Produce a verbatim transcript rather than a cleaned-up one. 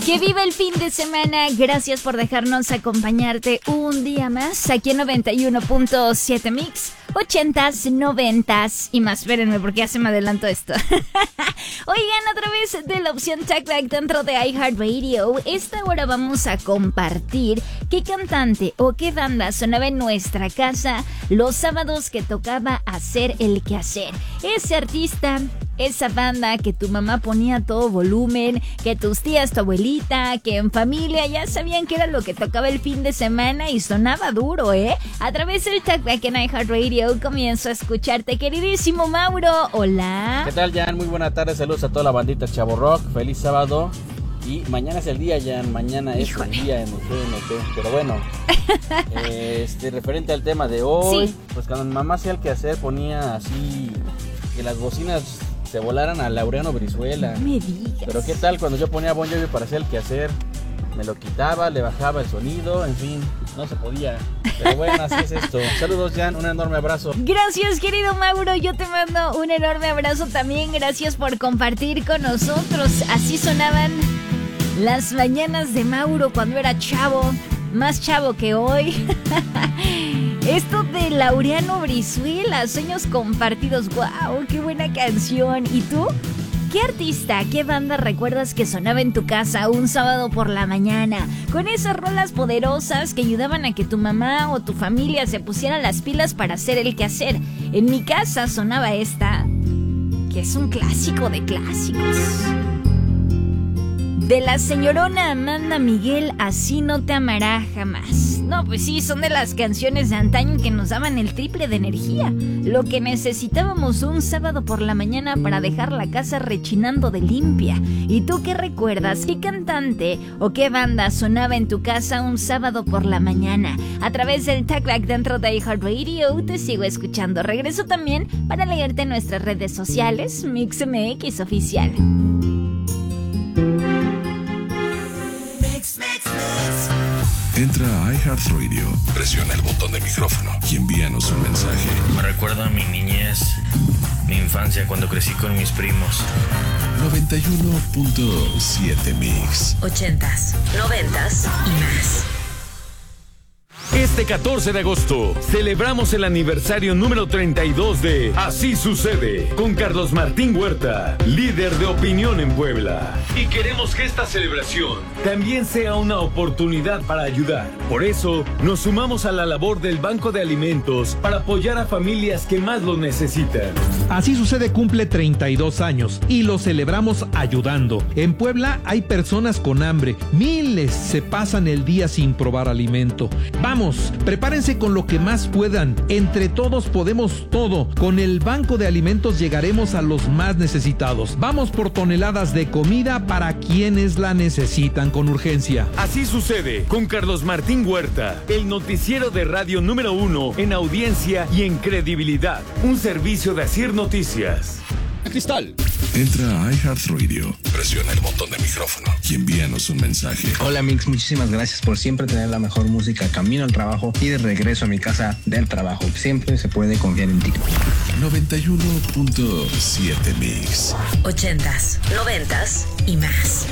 Que viva el fin de semana. Gracias por dejarnos acompañarte un día más aquí en noventa y uno punto siete Mix. Ochentas, noventas y más. Espérenme porque ya se me adelanto esto. Oigan, a través de la opción TalkBack dentro de iHeartRadio, esta hora vamos a compartir qué cantante o qué banda sonaba en nuestra casa los sábados que tocaba hacer el quehacer. Ese artista, esa banda que tu mamá ponía a todo volumen, que tus tías, tu abuelita, que en familia ya sabían que era lo que tocaba el fin de semana y sonaba duro, ¿eh? A través del TalkBack en iHeartRadio comienzo a escucharte, queridísimo Mauro. Hola. ¿Qué tal, Jan? Muy buena tarde, saludos a toda la bandita Chavo Rock, feliz sábado. Y mañana es el día, Jan, mañana es Híjole. el día en el G N T. Pero bueno, este, referente al tema de hoy, sí. Pues cuando mi mamá hacía el quehacer ponía así que las bocinas se volaran a Laureano Brizuela. No me digas. Pero qué tal cuando yo ponía Bon Jovi para hacer el quehacer, me lo quitaba, le bajaba el sonido, en fin, no se podía. Pero bueno, así es esto. Saludos, Jan, un enorme abrazo. Gracias, querido Mauro, yo te mando un enorme abrazo también. Gracias por compartir con nosotros. Así sonaban las mañanas de Mauro cuando era chavo, más chavo que hoy. Esto de Laureano Brizuela, Sueños Compartidos. ¡Wow! ¡Qué buena canción! ¿Y tú? ¿Qué artista, qué banda recuerdas que sonaba en tu casa un sábado por la mañana? Con esas rolas poderosas que ayudaban a que tu mamá o tu familia se pusieran las pilas para hacer el quehacer. En mi casa sonaba esta, que es un clásico de clásicos. De la señorona Amanda Miguel, Así no te amará jamás. No, pues sí, son de las canciones de antaño que nos daban el triple de energía. Lo que necesitábamos un sábado por la mañana para dejar la casa rechinando de limpia. ¿Y tú qué recuerdas? ¿Qué cantante o qué banda sonaba en tu casa un sábado por la mañana? A través del TalkBack dentro de iHeartRadio te sigo escuchando. Regreso también para leerte en nuestras redes sociales, MixMX Oficial. Entra a iHeartRadio, presiona el botón de micrófono y envíanos un mensaje. Me recuerda a mi niñez, mi infancia cuando crecí con mis primos. noventa y uno punto siete Mix. Ochentas, noventas y más. Este catorce de agosto celebramos el aniversario número treinta y dos de Así Sucede con Carlos Martín Huerta, líder de opinión en Puebla. Y queremos que esta celebración también sea una oportunidad para ayudar. Por eso nos sumamos a la labor del Banco de Alimentos para apoyar a familias que más lo necesitan. Así Sucede cumple treinta y dos años y lo celebramos ayudando. En Puebla hay personas con hambre, miles se pasan el día sin probar alimento. Vamos, prepárense con lo que más puedan. Entre todos podemos todo. Con el Banco de Alimentos llegaremos a los más necesitados. Vamos por toneladas de comida para quienes la necesitan con urgencia. Así Sucede con Carlos Martín Huerta, el noticiero de radio número uno en audiencia y en credibilidad. Un servicio de Asir Noticias. Cristal. Entra a iHeartRadio, presiona el botón de micrófono y envíanos un mensaje. Hola Mix, muchísimas gracias por siempre tener la mejor música camino al trabajo y de regreso a mi casa del trabajo. Siempre se puede confiar en ti. noventa y uno punto siete Mix. Ochentas, noventas y más.